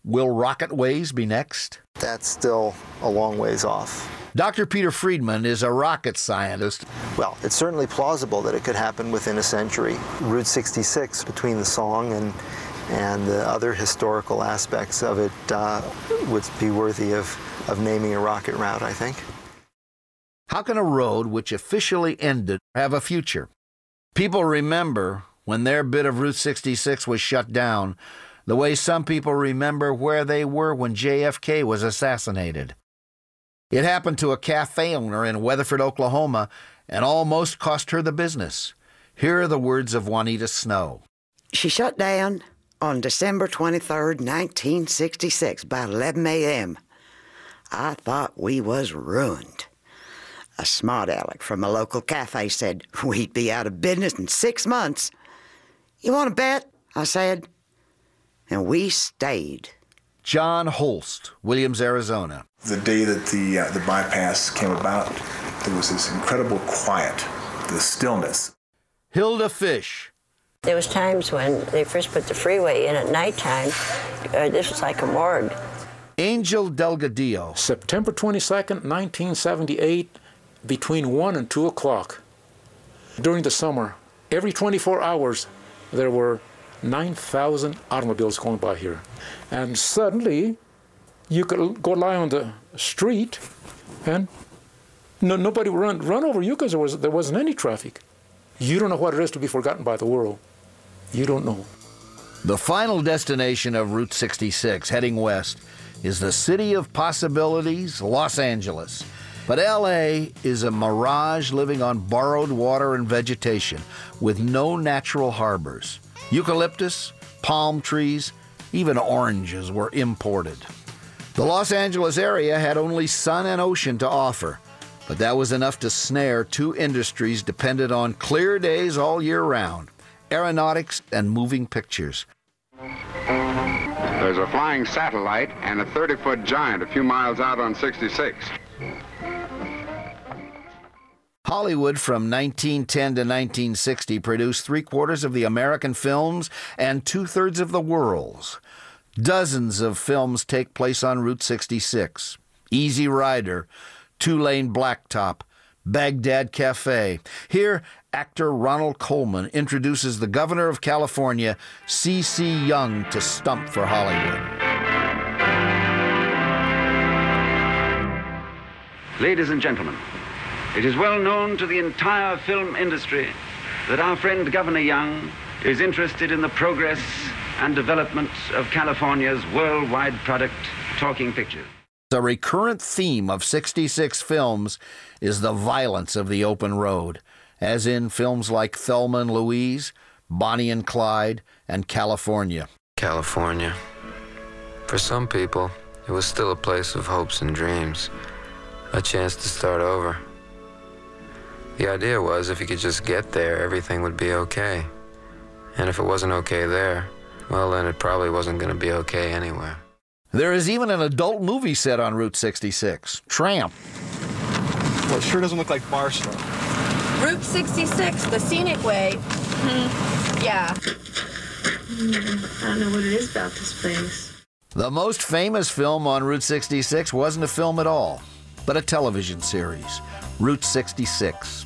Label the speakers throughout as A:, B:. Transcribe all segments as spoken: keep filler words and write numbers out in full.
A: Will Rocketways be next?
B: That's still a long ways off.
A: Doctor Peter Friedman is a rocket scientist.
B: Well, it's certainly plausible that it could happen within a century. Route sixty-six, between the song and, and the other historical aspects of it, uh, would be worthy of, of naming a rocket route, I think.
A: How can a road which officially ended have a future? People remember when their bit of Route sixty-six was shut down, the way some people remember where they were when J F K was assassinated. It happened to a cafe owner in Weatherford, Oklahoma, and almost cost her the business. Here are the words of Juanita Snow.
C: She shut down on December twenty-third, nineteen sixty-six, about eleven a m I thought we was ruined. A smart aleck from a local cafe said we'd be out of business in six months. You want to bet? I said. And we stayed.
A: John Holst, Williams, Arizona.
D: The day that the uh, the bypass came about, there was this incredible quiet, the stillness.
A: Hilda Fish.
E: There was times when they first put the freeway in at nighttime. Uh, this was like a morgue.
A: Angel Delgadillo.
F: September twenty-second, nineteen seventy-eight, between one and two o'clock. During the summer, every twenty-four hours, there were nine thousand automobiles going by here. And suddenly, you could go lie on the street and no, nobody would run, run over you because there, was, there wasn't any traffic. You don't know what it is to be forgotten by the world. You don't know.
A: The final destination of Route sixty-six, heading west, is the city of possibilities, Los Angeles. But L A is a mirage living on borrowed water and vegetation with no natural harbors. Eucalyptus, palm trees, even oranges were imported. The Los Angeles area had only sun and ocean to offer, but that was enough to snare two industries dependent on clear days all year round, aeronautics and moving pictures.
G: There's a flying satellite and a thirty-foot giant a few miles out on sixty-six.
A: Hollywood from nineteen ten to nineteen sixty produced three-quarters of the American films and two-thirds of the world's. Dozens of films take place on Route sixty-six. Easy Rider, Two-Lane Blacktop, Baghdad Cafe. Here, actor Ronald Colman introduces the governor of California, C C Young, to stump for Hollywood.
H: Ladies and gentlemen, it is well known to the entire film industry that our friend Governor Young is interested in the progress and development of California's worldwide product, talking pictures.
A: A recurrent theme of sixty-six films is the violence of the open road, as in films like Thelma and Louise, Bonnie and Clyde, and California.
I: California. For some people, it was still a place of hopes and dreams, a chance to start over. The idea was if you could just get there, everything would be okay. And if it wasn't okay there, well, then it probably wasn't going to be okay anywhere.
A: There is even an adult movie set on Route sixty-six, Tramp.
J: Well, it sure doesn't look like Barstow.
K: Route sixty-six, the scenic way. Hmm. Yeah.
L: Mm, I don't know what it is about this place.
A: The most famous film on Route sixty-six wasn't a film at all, but a television series, Route sixty-six.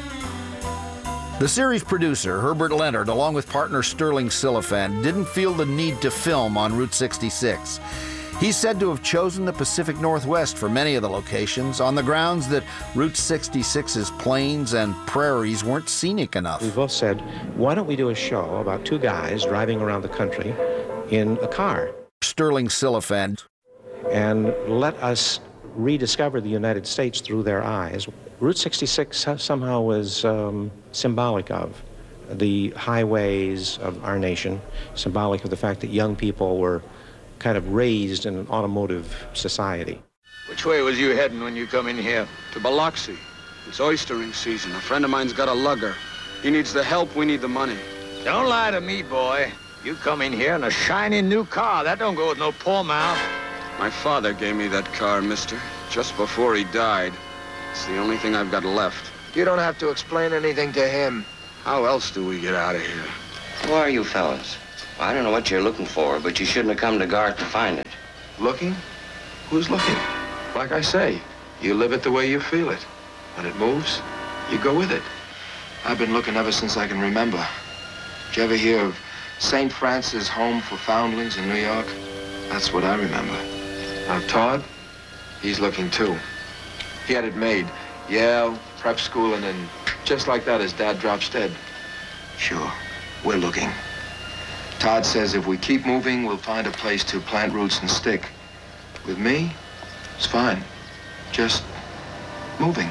A: The series producer, Herbert Leonard, along with partner Sterling Silliphant, didn't feel the need to film on Route sixty-six. He's said to have chosen the Pacific Northwest for many of the locations on the grounds that Route sixty-six's plains and prairies weren't scenic enough.
M: We both said, why don't we do a show about two guys driving around the country in a car?
A: Sterling Silliphant.
M: And let us rediscover the United States through their eyes. Route sixty-six somehow was um, symbolic of the highways of our nation, symbolic of the fact that young people were kind of raised in an automotive society.
N: Which way was you heading when you come in here?
G: To Biloxi. It's oystering season. A friend of mine's got a lugger. He needs the help, we need the money.
N: Don't lie to me, boy. You come in here in a shiny new car. That don't go with no poor mouth.
G: My father gave me that car, mister, just before he died. It's the only thing I've got left.
N: You don't have to explain anything to him.
G: How else do we get out of here?
O: Who are you fellas? I don't know what you're looking for, but you shouldn't have come to Garth to find it. Looking? Who's looking? Like I say, you live it the way you feel it. When it moves, you go with it. I've been looking ever since I can remember. Did you ever hear of Saint Francis Home for Foundlings in New York? That's what I remember. Now, Todd, he's looking too. He had it made. Yale, prep school, and then just like that, his dad drops dead. Sure, we're looking. Todd says if we keep moving, we'll find a place to plant roots and stick. With me, it's fine. Just moving.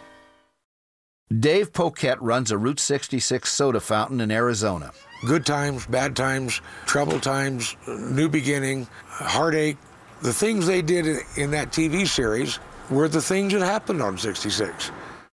A: Dave Poquette runs a Route sixty-six soda fountain in Arizona.
P: Good times, bad times, troubled times, new beginning, heartache. The things they did in, in that T V series were the things that happened on sixty-six.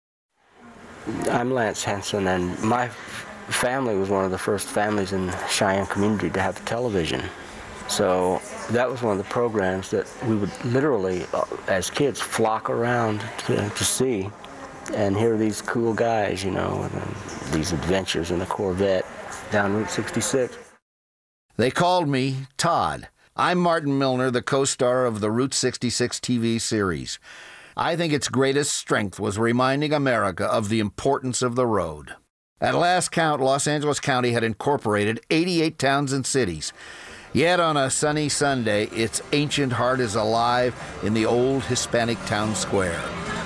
Q: I'm Lance Henson, and my family was one of the first families in the Cheyenne community to have television. So that was one of the programs that we would literally, uh, as kids, flock around to, to see and hear these cool guys, you know, and these adventures in a Corvette down Route sixty-six.
A: They called me Todd. I'm Martin Milner, the co-star of the Route sixty-six T V series. I think its greatest strength was reminding America of the importance of the road. At last count, Los Angeles County had incorporated eighty-eight towns and cities. Yet on a sunny Sunday, its ancient heart is alive in the old Hispanic town square.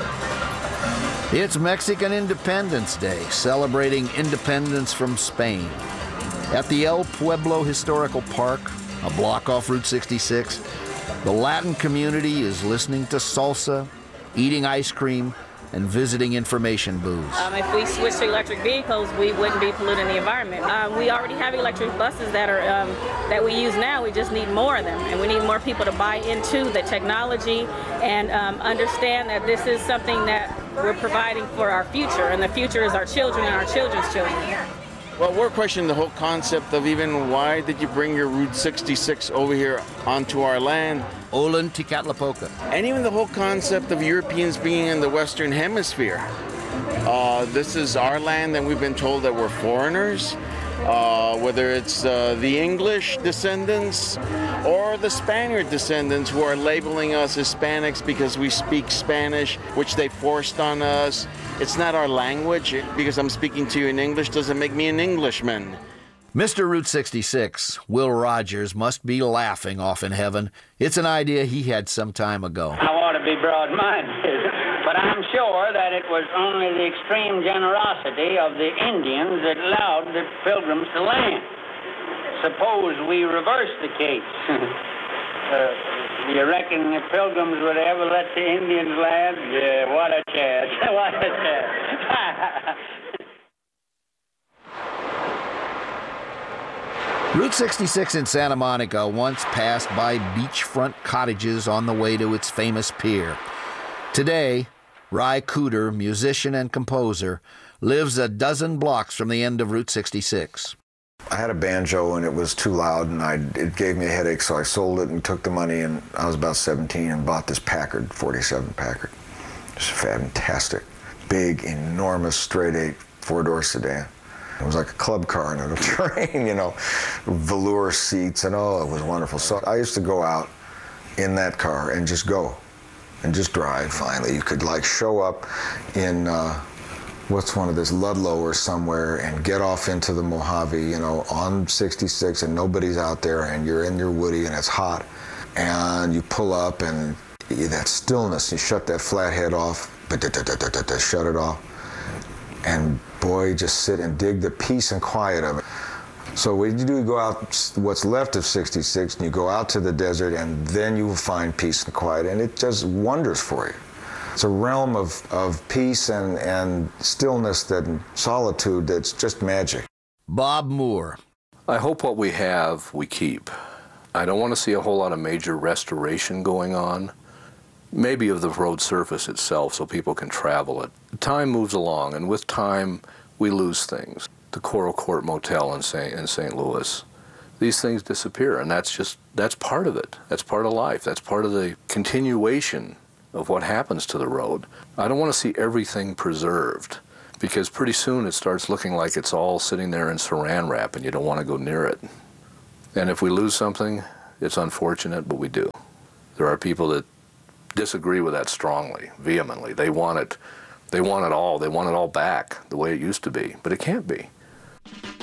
A: It's Mexican Independence Day, celebrating independence from Spain. At the El Pueblo Historical Park, a block off Route sixty-six, the Latin community is listening to salsa, eating ice cream, and visiting information booths.
R: Um, if we switch to electric vehicles, we wouldn't be polluting the environment. Um, we already have electric buses that are um, that we use now. We just need more of them, and we need more people to buy into the technology and um, understand that this is something that we're providing for our future, and the future is our children and our children's children.
S: Well, we're questioning the whole concept of even why did you bring your Route sixty-six over here onto our land?
A: Olin Ticatlapoca.
S: And even the whole concept of Europeans being in the Western Hemisphere. Uh, this is our land, and we've been told that we're foreigners. Uh, whether it's uh, the English descendants or the Spaniard descendants who are labeling us Hispanics because we speak Spanish, which they forced on us. It's not our language. Because I'm speaking to you in English doesn't make me an Englishman.
A: Mister Route sixty-six, Will Rogers, must be laughing off in heaven. It's an idea he had some time ago.
T: I want to be broad-minded, but I'm sure that it was only the extreme generosity of the Indians that allowed the pilgrims to land. Suppose we reverse the case. uh, you reckon the pilgrims would ever let the Indians land? Yeah, what a chance. What a chance.
A: Route sixty-six in Santa Monica once passed by beachfront cottages on the way to its famous pier. Today, Ry Cooder, musician and composer, lives a dozen blocks from the end of Route sixty-six.
U: I had a banjo and it was too loud and I, it gave me a headache, so I sold it and took the money, and I was about seventeen and bought this Packard, forty-seven Packard. It's fantastic. Big, enormous, straight-eight, four-door sedan. It was like a club car in a train, you know, velour seats, and oh, it was wonderful. So I used to go out in that car and just go and just drive. Finally, you could like show up in, uh, what's one of this, Ludlow or somewhere, and get off into the Mojave, you know, on sixty-six, and nobody's out there, and you're in your Woody, and it's hot, and you pull up, and that stillness, you shut that flathead off, shut it off, and boy, just sit and dig the peace and quiet of it. So what you do, you go out what's left of sixty-six, and you go out to the desert, and then you will find peace and quiet, and it does wonders for you. It's a realm of, of peace and, and stillness, that solitude, that's just magic.
A: Bob Moore.
V: I hope what we have, we keep. I don't want to see a whole lot of major restoration going on. Maybe of the road surface itself so people can travel it. Time moves along, and with time, we lose things. The Coral Court Motel in Saint in Saint Louis. These things disappear, and that's just, that's part of it. That's part of life. That's part of the continuation of what happens to the road. I don't want to see everything preserved, because pretty soon it starts looking like it's all sitting there in saran wrap, and you don't want to go near it. And if we lose something, it's unfortunate, but we do. There are people that disagree with that strongly, vehemently. They want it, they want it all. They want it all back the way it used to be, but it can't be.